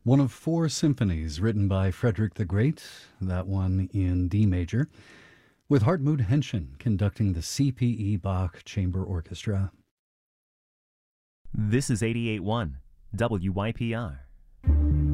One of four symphonies written by Frederick the Great, that one in D major, with Hartmut Henschen conducting the C.P.E. Bach Chamber Orchestra. This is 88.1 WYPR.